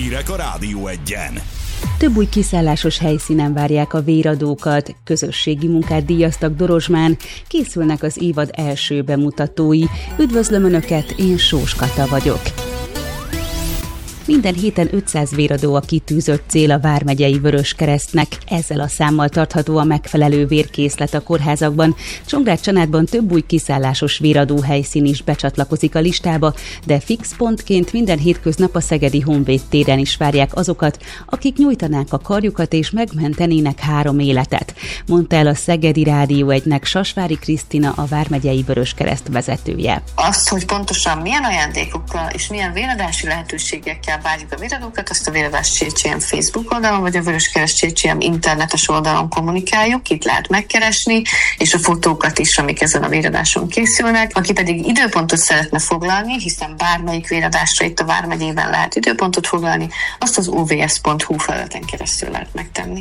hírek a Rádió Egyen. Több új kiszállásos helyszínen várják a véradókat, közösségi munkát díjaztak Dorozsmán, készülnek az évad első bemutatói. Üdvözlöm Önöket, én Sós Kata vagyok. Minden héten 500 véradó a kitűzött cél a Vármegyei Vöröskeresztnek. Ezzel a számmal tartható a megfelelő vérkészlet a kórházakban. Csongrád-Csanádban több új kiszállásos véradó helyszín is becsatlakozik a listába, de fix pontként minden hétköznap a Szegedi Honvéd téren is várják azokat, akik nyújtanák a karjukat és megmentenének 3 életet, mondta el a Szegedi Rádió Egynek Sasvári Krisztina, a Vármegyei Vöröskereszt vezetője. Azt, hogy pontosan milyen ajándékokkal és milyen véradási lehetőségekkel várjuk a véradókat, azt a Véradás CCM Facebook oldalon, vagy a Vöröskereszt CCM internetes oldalon kommunikáljuk, itt lehet megkeresni, és a fotókat is, amik ezen a véradáson készülnek. Aki pedig időpontot szeretne foglalni, hiszen bármelyik véradásra itt a Vármegyében lehet időpontot foglalni, azt az ovs.hu felületen keresztül lehet megtenni.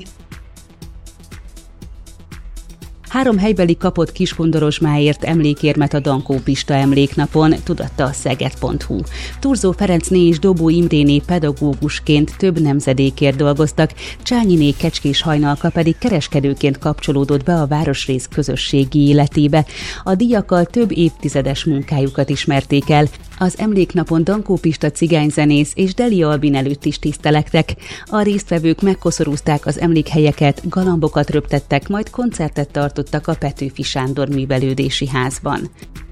3 helybeli kapott Kiskun-Dorozsmáért emlékérmet a Dankó Pista emléknapon, tudatta a szeged.hu. Turzó Ferencné és Dobó Imréné pedagógusként több nemzedékért dolgoztak, Csányiné Kecskés Hajnalka pedig kereskedőként kapcsolódott be a városrész közösségi életébe. A díjakkal több évtizedes munkájukat ismerték el. Az emléknapon Dankó Pista cigányzenész és Deli Albin előtt is tisztelektek. A résztvevők megkoszorúzták az emlékhelyeket, galambokat röptettek, majd koncertet tartottak a Petőfi Sándor Művelődési Házban.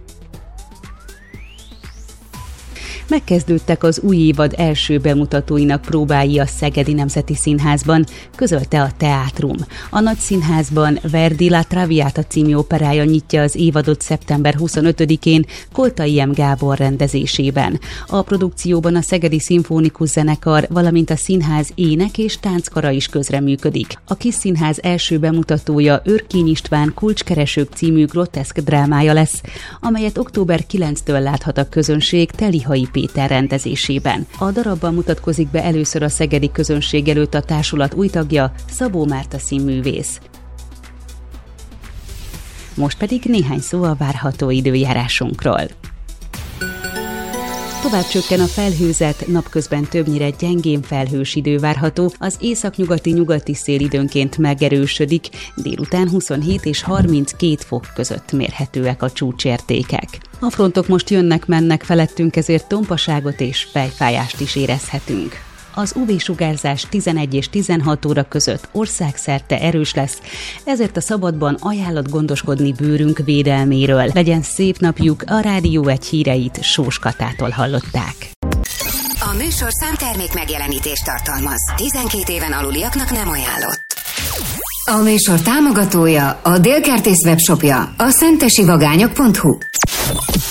Megkezdődtek az új évad első bemutatóinak próbái a Szegedi Nemzeti Színházban, közölte a Teátrum. A Nagy Színházban Verdi La Traviata című operája nyitja az évadot szeptember 25-én Koltai M. Gábor rendezésében. A produkcióban a Szegedi Szimfonikus Zenekar, valamint a színház ének- és tánckara is közreműködik. A Kis Színház első bemutatója Örkény István Kulcskeresők című groteszk drámája lesz, amelyet október 9-től láthat a közönség Telihai Péter rendezésében. A darabban mutatkozik be először a szegedi közönség előtt a társulat új tagja, Szabó Márta színművész. Most pedig néhány szó a várható időjárásunkról. Tovább csökken a felhőzet, napközben többnyire gyengén felhős idő várható, az északnyugati szél időnként megerősödik, délután 27 és 32 fok között mérhetőek a csúcsértékek. A frontok most jönnek-mennek felettünk, ezért tompaságot és fejfájást is érezhetünk. Az UV-sugárzás 11 és 16 óra között országszerte erős lesz, ezért a szabadban ajánlott gondoskodni bőrünk védelméről. Legyen szép napjuk, a Rádió Egy híreit Sós Katától hallották. A műsorszám termék megjelenítést tartalmaz. 12 éven aluliaknak nem ajánlott. A műsor támogatója, a Dél Kertész webshopja, a szentesivagányok.hu.